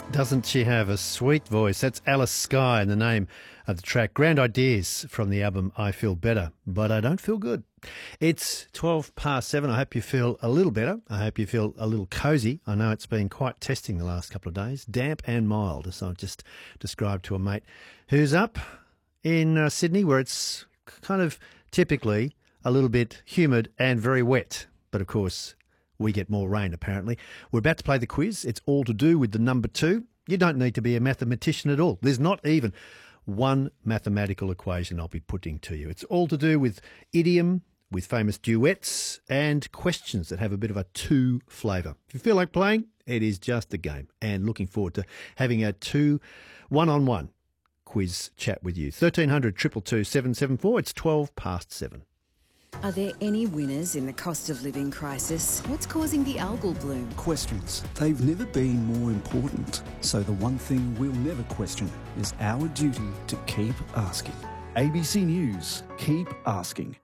Doesn't she have a sweet voice? That's Alice Skye and the name of the track. Grand Ideas from the album I Feel Better, But I Don't Feel Good. It's 7:12. I hope you feel a little better. I hope you feel a little cosy. I know it's been quite testing the last couple of days. Damp and mild, as I've just described to a mate who's up in Sydney, where it's kind of typically a little bit humid and very wet. But of course, we get more rain, apparently. We're about to play the quiz. It's all to do with the number 2. You don't need to be a mathematician at all. There's not even one mathematical equation I'll be putting to you. It's all to do with idiom, with famous duets, and questions that have a bit of a 2 flavour. If you feel like playing, it is just a game. And looking forward to having a 2 one-on-one quiz chat with you. 1300 222 774. It's 7:12. Are there any winners in the cost of living crisis? What's causing the algal bloom? Questions. They've never been more important. So the one thing we'll never question is our duty to keep asking. ABC News. Keep asking.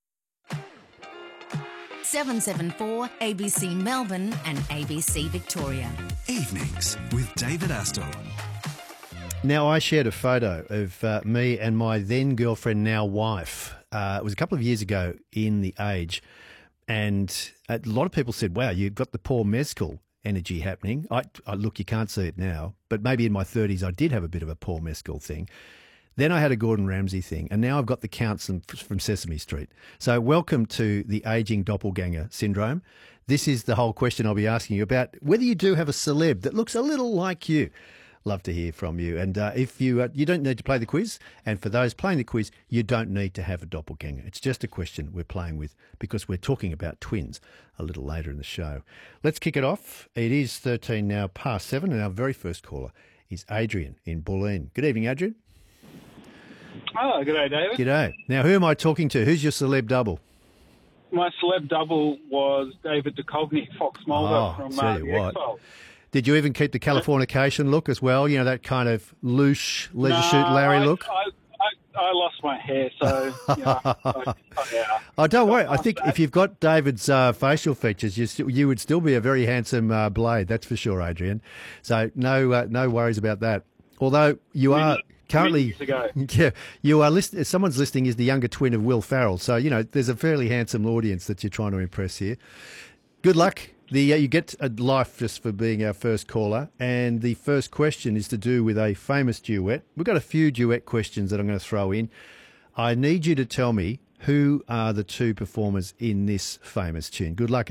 774 ABC Melbourne and ABC Victoria. Evenings with David Astor. Now, I shared a photo of me and my then girlfriend, now wife. It was a couple of years ago in The Age, and a lot of people said, wow, you've got the Paul Mescal energy happening. I look, you can't see it now, but maybe in my 30s I did have a bit of a Paul Mescal thing. Then I had a Gordon Ramsay thing, and now I've got the Counts from Sesame Street. So welcome to the ageing doppelganger syndrome. This is the whole question I'll be asking you about, whether you do have a celeb that looks a little like you. Love to hear from you. And if you don't need to play the quiz, and for those playing the quiz, you don't need to have a doppelganger. It's just a question we're playing with because we're talking about twins a little later in the show. Let's kick it off. It is 7:13, and our very first caller is Adrian in Bulleen. Good evening, Adrian. Oh, good day, David. G'day. Now, who am I talking to? Who's your celeb double? My celeb double was David Duchovny, Fox Mulder from the X-Files. Did you even keep the Californication look as well? You know, that kind of louche, leisure suit Larry look? I lost my hair, so, yeah. Oh, don't worry. I think if you've got David's facial features, you would still be a very handsome Blade, that's for sure, Adrian. So no worries about that. Although you are currently, yeah, you are someone's listening is the younger twin of Will Ferrell. So, you know, there's a fairly handsome audience that you're trying to impress here. Good luck. You get a life just for being our first caller, and the first question is to do with a famous duet. We've got a few duet questions that I'm going to throw in. I need you to tell me who are the 2 performers in this famous tune. Good luck.